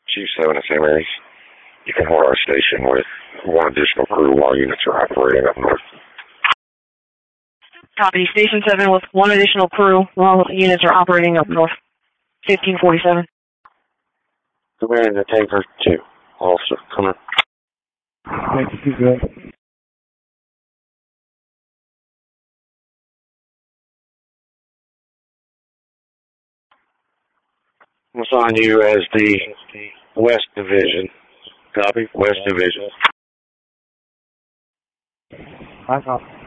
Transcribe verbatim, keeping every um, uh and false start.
Chief seven to Saint Mary's. You can hold our station with one additional crew while units are operating up north. Copy. Station seven with one additional crew while units are operating up north. fifteen forty-seven. Command to Tanker two. Also, come in. Thank you, good. We'll assign you as the West Division. Copy? West Division. I copy.